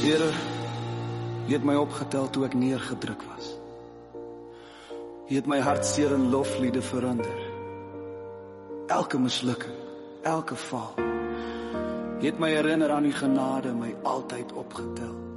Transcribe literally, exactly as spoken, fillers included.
Here, jy het my opgetel toe ek neergedruk was. Jy het my hartseer in lofliede verander. Elke mislukking, elke val. Jy het my herinner aan die genade, my altyd opgetel.